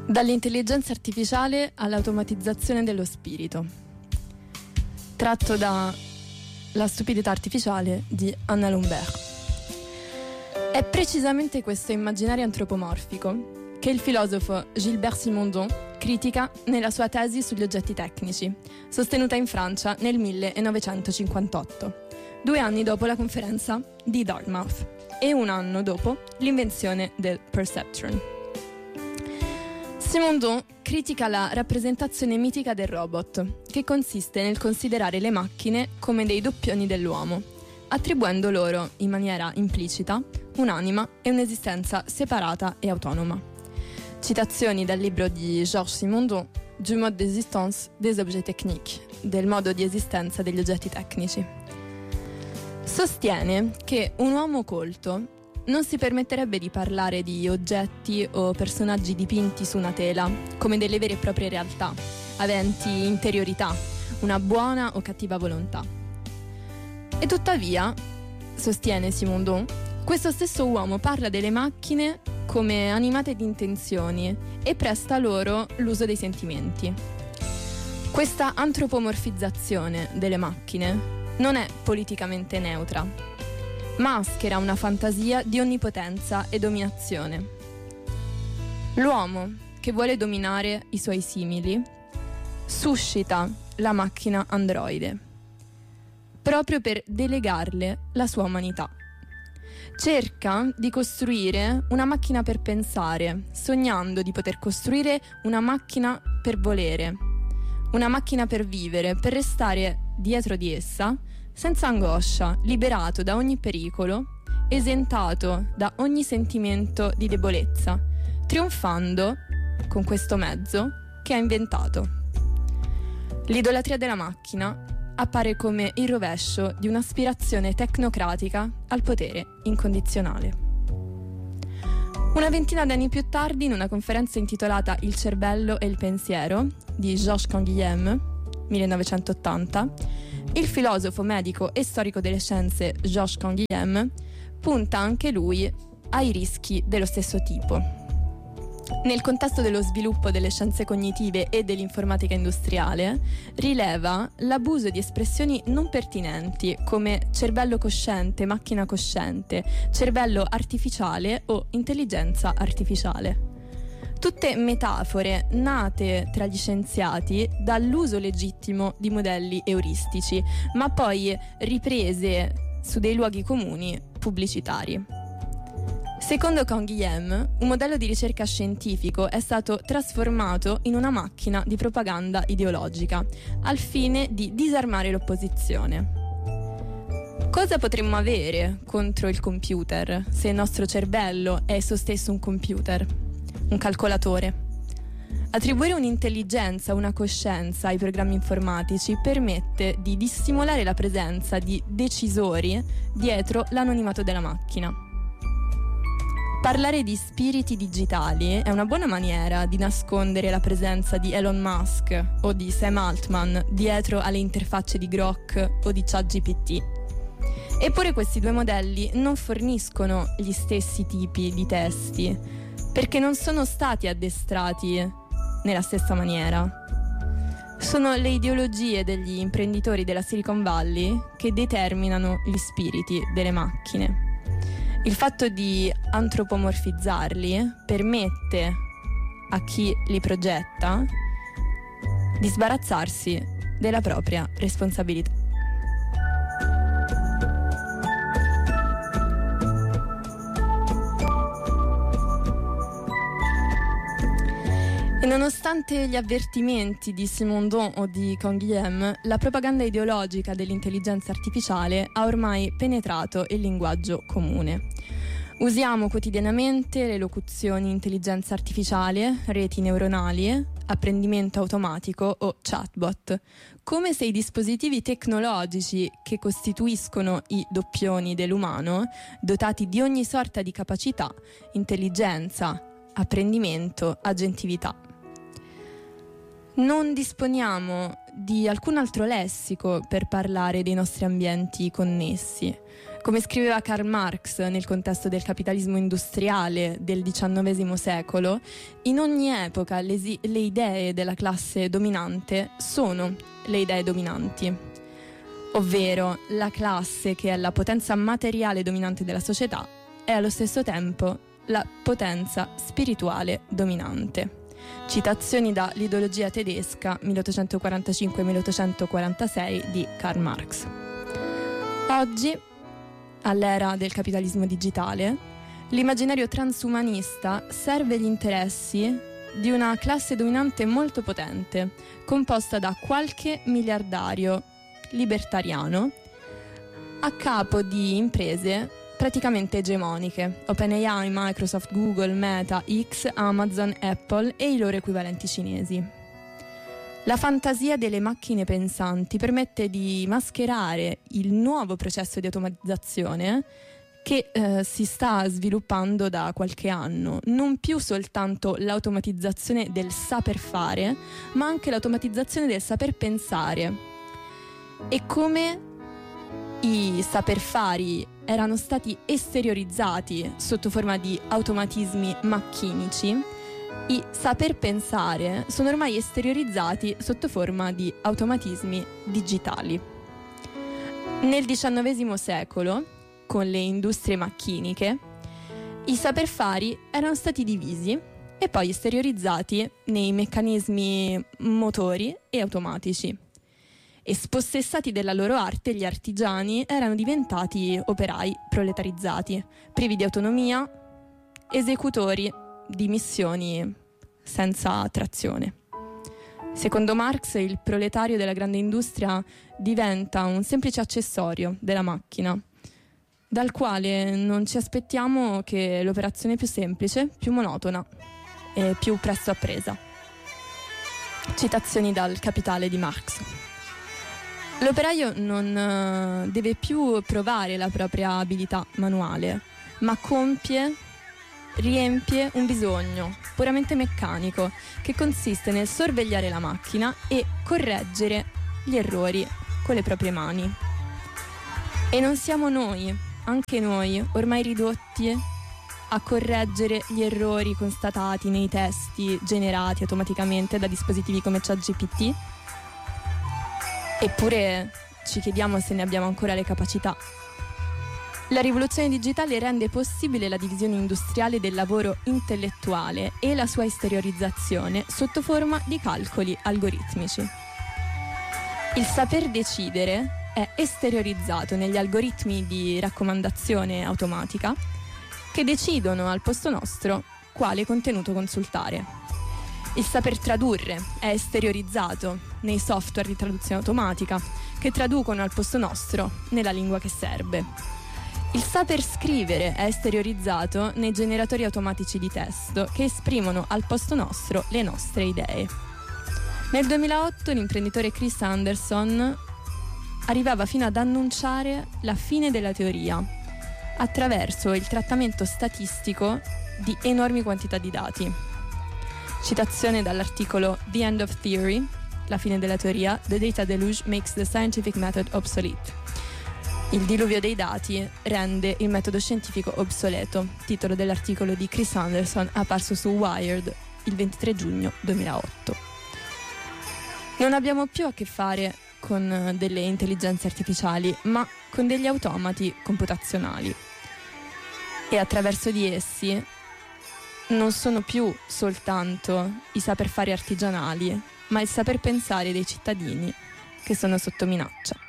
Dall'intelligenza artificiale all'automatizzazione dello spirito. Tratto da La stupidità artificiale di Anna Lambert. È precisamente questo immaginario antropomorfico che il filosofo Gilbert Simondon critica nella sua tesi sugli oggetti tecnici, sostenuta in Francia nel 1958, 2 anni dopo la conferenza di Dartmouth e 1 anno dopo l'invenzione del perceptron. Simondon critica la rappresentazione mitica del robot, che consiste nel considerare le macchine come dei doppioni dell'uomo, attribuendo loro, in maniera implicita, un'anima e un'esistenza separata e autonoma. Citazioni dal libro di Georges Simondon, Du mode d'existence des objets techniques, del modo di esistenza degli oggetti tecnici. Sostiene che un uomo colto non si permetterebbe di parlare di oggetti o personaggi dipinti su una tela come delle vere e proprie realtà, aventi interiorità, una buona o cattiva volontà. E tuttavia, sostiene Simondon, questo stesso uomo parla delle macchine come animate di intenzioni e presta loro l'uso dei sentimenti. Questa antropomorfizzazione delle macchine non è politicamente neutra. Maschera una fantasia di onnipotenza e dominazione. L'uomo, che vuole dominare i suoi simili, suscita la macchina androide, proprio per delegarle la sua umanità. Cerca di costruire una macchina per pensare, sognando di poter costruire una macchina per volere, una macchina per vivere, per restare dietro di essa, senza angoscia, liberato da ogni pericolo, esentato da ogni sentimento di debolezza, trionfando con questo mezzo che ha inventato. L'idolatria della macchina appare come il rovescio di un'aspirazione tecnocratica al potere incondizionale. Una ventina d'anni più tardi, in una conferenza intitolata Il cervello e il pensiero di Georges Canguilhem, 1980, il filosofo, medico e storico delle scienze Georges Canguilhem punta anche lui ai rischi dello stesso tipo. Nel contesto dello sviluppo delle scienze cognitive e dell'informatica industriale, rileva l'abuso di espressioni non pertinenti come cervello cosciente, macchina cosciente, cervello artificiale o intelligenza artificiale. Tutte metafore nate tra gli scienziati dall'uso legittimo di modelli euristici, ma poi riprese su dei luoghi comuni pubblicitari. Secondo Canguilhem, un modello di ricerca scientifico è stato trasformato in una macchina di propaganda ideologica, al fine di disarmare l'opposizione. Cosa potremmo avere contro il computer se il nostro cervello è esso stesso un computer? Un calcolatore. Attribuire un'intelligenza, una coscienza ai programmi informatici permette di dissimulare la presenza di decisori dietro l'anonimato della macchina. Parlare di spiriti digitali è una buona maniera di nascondere la presenza di Elon Musk o di Sam Altman dietro alle interfacce di Grok o di ChatGPT. Eppure questi 2 modelli non forniscono gli stessi tipi di testi, perché non sono stati addestrati nella stessa maniera. Sono le ideologie degli imprenditori della Silicon Valley che determinano gli spiriti delle macchine. Il fatto di antropomorfizzarli permette a chi li progetta di sbarazzarsi della propria responsabilità. E nonostante gli avvertimenti di Simondon o di Canguilhem, la propaganda ideologica dell'intelligenza artificiale ha ormai penetrato il linguaggio comune. Usiamo quotidianamente le locuzioni intelligenza artificiale, reti neuronali, apprendimento automatico o chatbot, come se i dispositivi tecnologici che costituiscono i doppioni dell'umano, dotati di ogni sorta di capacità, intelligenza, apprendimento, agentività. Non disponiamo di alcun altro lessico per parlare dei nostri ambienti connessi, Come scriveva Karl Marx nel contesto del capitalismo industriale del XIX secolo, in ogni epoca le idee della classe dominante sono le idee dominanti, ovvero la classe che è la potenza materiale dominante della società è allo stesso tempo la potenza spirituale dominante. Citazioni da L'ideologia tedesca 1845-1846 di Karl Marx. Oggi, all'era del capitalismo digitale, l'immaginario transumanista serve agli interessi di una classe dominante molto potente, composta da qualche miliardario libertariano a capo di imprese praticamente egemoniche: OpenAI, Microsoft, Google, Meta, X, Amazon, Apple e i loro equivalenti cinesi. La fantasia delle macchine pensanti permette di mascherare il nuovo processo di automatizzazione che si sta sviluppando da qualche anno. Non più soltanto l'automatizzazione del saper fare, ma anche l'automatizzazione del saper pensare. E come i saper fari erano stati esteriorizzati sotto forma di automatismi macchinici, i saper pensare sono ormai esteriorizzati sotto forma di automatismi digitali. Nel XIX secolo, con le industrie macchiniche, i saper fari erano stati divisi e poi esteriorizzati nei meccanismi motori e automatici. E spossessati della loro arte, gli artigiani erano diventati operai proletarizzati, privi di autonomia, esecutori di missioni senza trazione. Secondo Marx, il proletario della grande industria diventa un semplice accessorio della macchina, dal quale non ci aspettiamo che l'operazione più semplice, più monotona e più presto appresa. Citazioni dal Capitale di Marx. L'operaio non deve più provare la propria abilità manuale, ma riempie un bisogno puramente meccanico che consiste nel sorvegliare la macchina e correggere gli errori con le proprie mani. E non siamo noi, anche noi, ormai ridotti a correggere gli errori constatati nei testi generati automaticamente da dispositivi come ChatGPT? Eppure ci chiediamo se ne abbiamo ancora le capacità. La rivoluzione digitale rende possibile la divisione industriale del lavoro intellettuale e la sua esteriorizzazione sotto forma di calcoli algoritmici. Il saper decidere è esteriorizzato negli algoritmi di raccomandazione automatica che decidono al posto nostro quale contenuto consultare. Il saper tradurre è esteriorizzato nei software di traduzione automatica che traducono al posto nostro nella lingua che serve. Il saper scrivere è esteriorizzato nei generatori automatici di testo che esprimono al posto nostro le nostre idee. Nel 2008 l'imprenditore Chris Anderson arrivava fino ad annunciare la fine della teoria attraverso il trattamento statistico di enormi quantità di dati. Citazione dall'articolo The End of Theory, la fine della teoria, The Data Deluge Makes the Scientific Method Obsolete. Il diluvio dei dati rende il metodo scientifico obsoleto, titolo dell'articolo di Chris Anderson apparso su Wired il 23 giugno 2008. Non abbiamo più a che fare con delle intelligenze artificiali, ma con degli automati computazionali. E attraverso di essi non sono più soltanto i saper fare artigianali, ma il saper pensare dei cittadini che sono sotto minaccia.